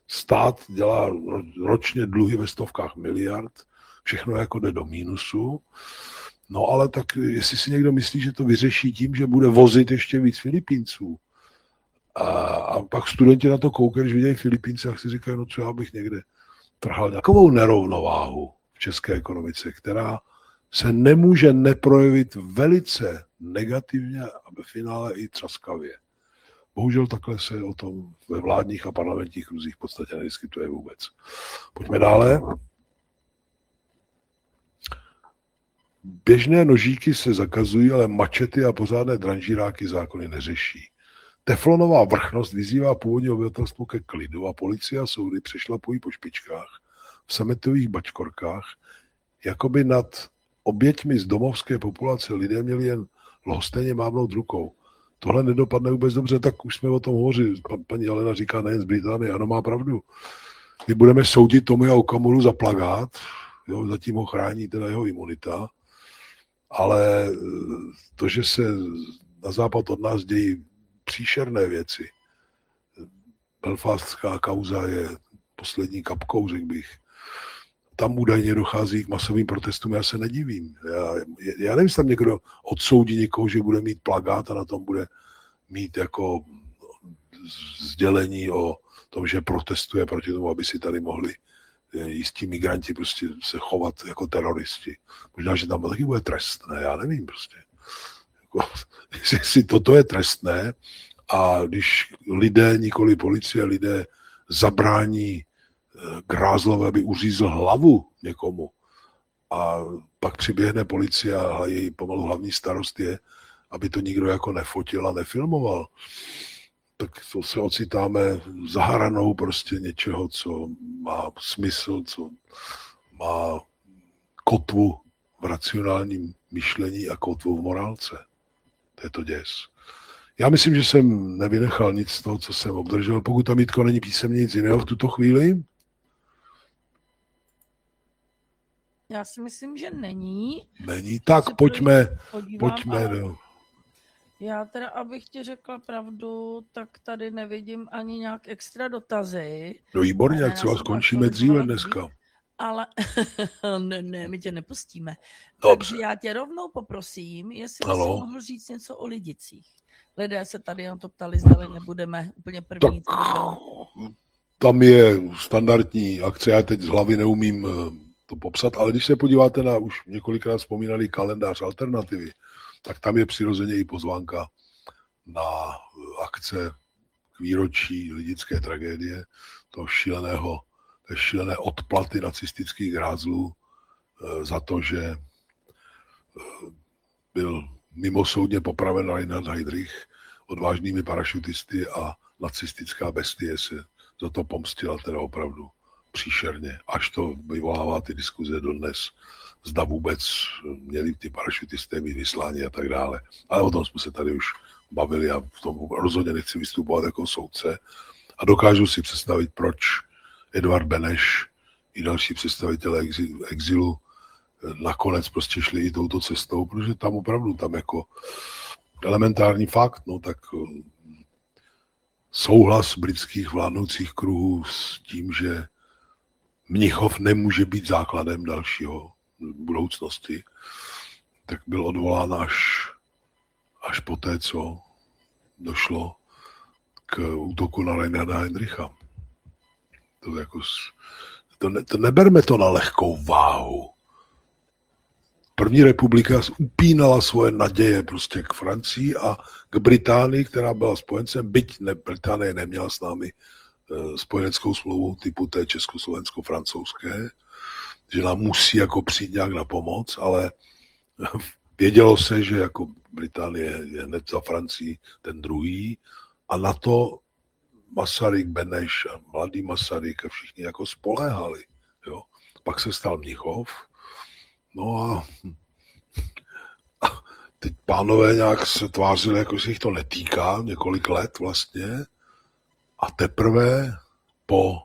stát dělá ročně dluhy ve stovkách miliard, všechno jako jde do mínusu. No ale tak jestli si někdo myslí, že to vyřeší tím, že bude vozit ještě víc Filipínců, a pak studenti na to koukají, když vidějí Filipínce, a si říkají, no co já bych někde trhal takovou nerovnováhu v české ekonomice, která se nemůže neprojevit velice negativně a ve finále i třaskavě. Bohužel takhle se o tom ve vládních a parlamentních kruzích v podstatě nediskytuje vůbec. Pojďme dále. Běžné nožíky se zakazují, ale mačety a pořádné dranžíráky zákony neřeší. Teflonová vrchnost vyzývá původní obyvatelstvo ke klidu a policie a soudy přešlapují po špičkách v sametových bačkorkách, jakoby nad oběťmi z domovské populace lidé měli jen lhostejně mávnout rukou. Tohle nedopadne vůbec dobře, tak už jsme o tom hovořili. Paní Alena říká nejen z Británie, ano, má pravdu. My budeme soudit Tomia Okamuru za plagát, jo, zatím ho chrání teda jeho imunita, ale to, že se na západ od nás dějí příšerné věci. Belfastská kauza je poslední kapkou, řekl bych. Tam údajně dochází k masovým protestům, já se nedivím. Já nevím, jestli tam někdo odsoudí někoho, že bude mít plakát a na tom bude mít jako sdělení o tom, že protestuje proti tomu, aby si tady mohli jistí migranti prostě se chovat jako teroristi. Možná, že tam taky bude trestné, já nevím prostě. Jako, jestli toto je trestné a když lidé, nikoli policie, lidé zabrání Grázlové, aby uřízl hlavu někomu a pak přiběhne policie a její pomalu hlavní starost je, aby to nikdo jako nefotil a nefilmoval, tak to se ocitáme za hranou prostě něčeho, co má smysl, co má kotvu v racionálním myšlení a kotvu v morálce. To je to děs. Já myslím, že jsem nevynechal nic z toho, co jsem obdržel. Pokud tam, Jitko, není písemně nic jiného v tuto chvíli. Já si myslím, že není. Není, tak pojďme. Já teda, abych ti řekla pravdu, tak tady nevidím ani nějak extra dotazy. No výborně, jak třeba skončíme dříve dneska. Ale ne, my tě nepustíme. Dobře. Takže já tě rovnou poprosím, jestli bys mohl říct něco o Lidicích. Lidé se tady na to ptali, zda nebudeme úplně první. Tak, tam je standardní akce, já teď z hlavy neumím to popsat, ale když se podíváte na už několikrát vzpomínaný kalendář Alternativy, tak tam je přirozeně i pozvánka na akce k výročí lidické tragédie, toho šílené odplaty nacistických grázlů za to, že byl mimosoudně popraven Reinhard Heydrich odvážnými parašutisty a nacistická bestie se za to pomstila teda opravdu příšerně. Až to vyvolává ty diskuze dodnes, zda vůbec měli ty parašutisté mít vyslání a tak dále. Ale o tom jsme se tady už bavili a v tom rozhodně nechci vystupovat jako soudce. A dokážu si představit, proč Edvard Beneš i další představitelé exilu nakonec prostě šli i touto cestou, protože tam opravdu, tam jako elementární fakt, no tak souhlas britských vládnoucích kruhů s tím, že Mnichov nemůže být základem dalšího budoucnosti, tak byl odvolán až poté, co došlo k útoku na Reinharda Heydricha. To neberme to na lehkou váhu. První republika upínala svoje naděje prostě k Francii a k Británii, která byla spojencem, byť Británie neměla s námi spojeneckou smlouvu typu té československo-francouzské, že nám musí jako přijít nějak na pomoc, ale vědělo se, že jako Británie je hned za Francii ten druhý a na to Masaryk, Beneš a mladý Masaryk a všichni jako spoléhali. Jo. Pak se stal Mnichov. No a teď pánové nějak se tvářili, jako se jich to netýká, několik let vlastně. A teprve po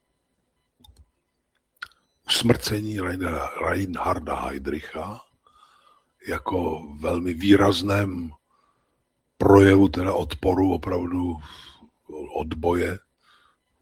usmrcení Reinharda Heydricha jako velmi výrazném projevu teda odporu opravdu odboje